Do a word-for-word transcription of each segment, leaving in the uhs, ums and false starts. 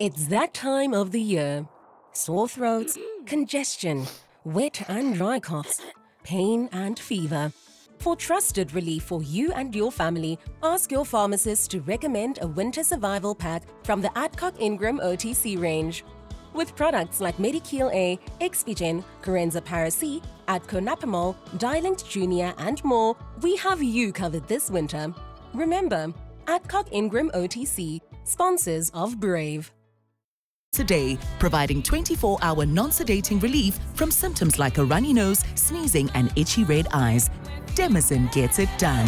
It's that time of the year. Sore throats, congestion, wet and dry coughs, pain and fever. For trusted relief for you and your family, ask your pharmacist to recommend a winter survival pack from the Adcock Ingram O T C range. With products like Medikeel A, Expigen, Corenza Para-C, Adco Napamol, Dialint Junior and more, we have you covered this winter. Remember, Adcock Ingram O T C, sponsors of Brave. Today, providing twenty-four hour non-sedating relief from symptoms like a runny nose, sneezing and itchy red eyes. Demazin gets it done.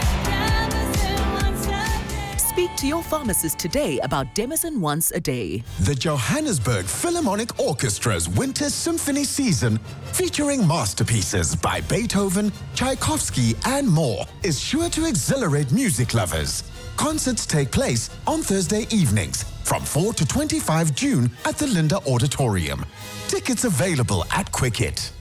Speak to your pharmacist today about Demazin once a day. The Johannesburg Philharmonic Orchestra's Winter Symphony Season, featuring masterpieces by Beethoven, Tchaikovsky and more, is sure to exhilarate music lovers. Concerts take place on Thursday evenings from four to twenty-five June at the Linda Auditorium. Tickets available at Quicket.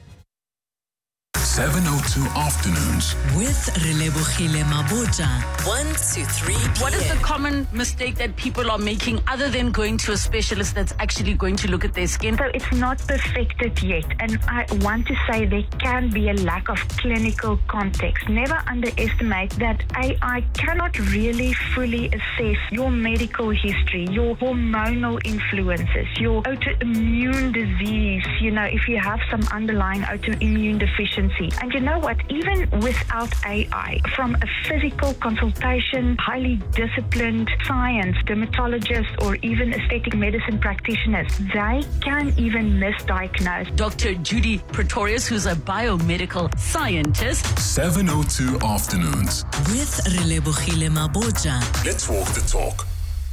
seven oh two Afternoons with Relebogile Mabotja. one to three p.m. What is the common mistake that people are making other than going to a specialist that's actually going to look at their skin? So it's not perfected yet, and I want to say there can be a lack of clinical context. Never underestimate that A I cannot really fully assess your medical history, your hormonal influences, your autoimmune disease, you know, if you have some underlying autoimmune deficiency. And you know what? Even without A I, from a physical consultation, highly disciplined science, dermatologists, or even aesthetic medicine practitioners, they can even misdiagnose. Doctor Judy Pretorius, who's a biomedical scientist. seven oh two Afternoons with Relebogile Mabotja. Let's walk the talk.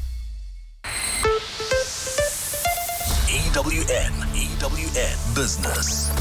E W N, E W N Business.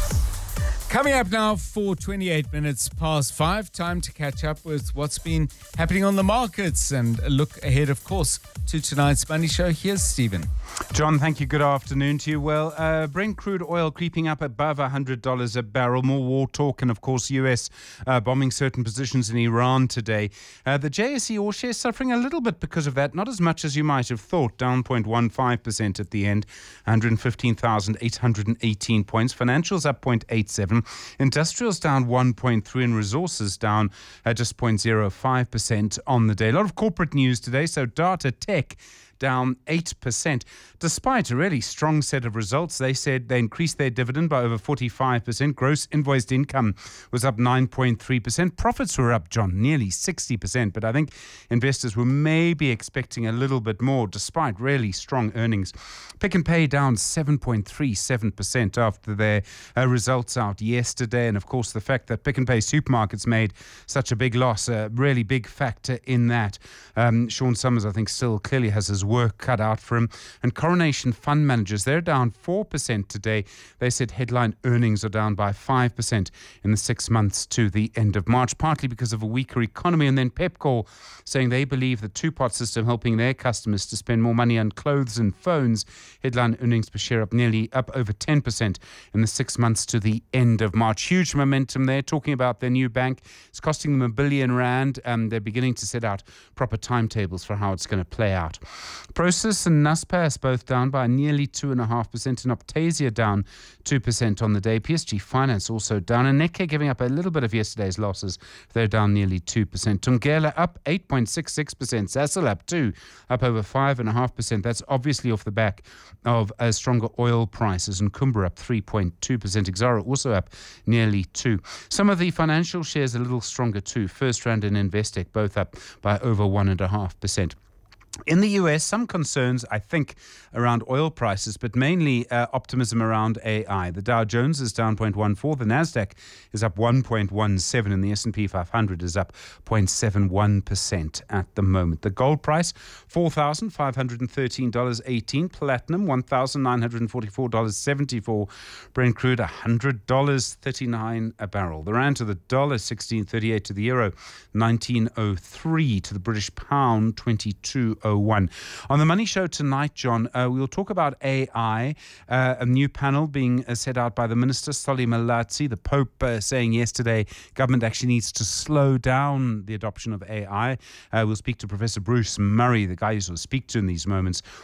Coming up now for twenty-eight minutes past five, time to catch up with what's been happening on the markets and a look ahead, of course, to tonight's Money Show. Here's Stephen. John, thank you. Good afternoon to you. Well, uh, Brent crude oil creeping up above one hundred dollars a barrel. More war talk and, of course, U S uh, bombing certain positions in Iran today. Uh, the J S E All Shares suffering a little bit because of that, not as much as you might have thought, down zero point one five percent at the end, one hundred fifteen thousand eight hundred eighteen points. Financials up zero point eight seven. Industrials down one point three and resources down uh, just zero point zero five percent on the day. A lot of corporate news today, so Data Tech down eight percent. Despite a really strong set of results, they said they increased their dividend by over forty-five percent. Gross invoiced income was up nine point three percent. Profits were up, John, nearly sixty percent. But I think investors were maybe expecting a little bit more, despite really strong earnings. Pick and Pay down seven point three seven percent after their uh, results out yesterday. And, of course, the fact that Pick and Pay supermarkets made such a big loss, a really big factor in that. Um, Sean Summers, I think, still clearly has his work cut out for him. And Coronation Fund Managers, they're down four percent today. They said headline earnings are down by five percent in the six months to the end of March, partly because of a weaker economy. And then Pepkor saying they believe the two-pot system helping their customers to spend more money on clothes and phones. Headline earnings per share up nearly up over ten percent in the six months to the end of March. Huge momentum there, talking about their new bank. It's costing them a billion rand. Um, they're beginning to set out proper timetables for how it's going to play out. Prosus and Naspers both down by nearly two point five percent, and Optasia down two percent on the day. P S G Finance also down, and Netcare giving up a little bit of yesterday's losses. They're down nearly two percent. Tungela up eight point six six percent. Sasol up two, up over five point five percent. That's obviously off the back of uh, stronger oil prices. And Kumba up three point two percent. Exara also up nearly two. Some of the financial shares a little stronger too. First Rand and Investec both up by over one point five percent. In the U S, some concerns, I think, around oil prices, but mainly uh, optimism around A I. The Dow Jones is down zero point one four, the Nasdaq is up one point one seven, and the S and P five hundred is up zero point seven one percent at the moment. The gold price, four thousand five hundred thirteen dollars and eighteen cents. Platinum, one thousand nine hundred forty-four dollars and seventy-four cents. Brent crude, one hundred dollars and thirty-nine cents a barrel. The rand to the dollar, sixteen thirty-eight to the euro, nineteen oh three to the British pound, twenty-two oh one. On the Money Show tonight, John, uh, we'll talk about A I, uh, a new panel being uh, set out by the Minister, Solly Malatsi. The Pope uh, saying yesterday government actually needs to slow down the adoption of A I. Uh, we'll speak to Professor Bruce Murray, the guy you sort of speak to in these moments,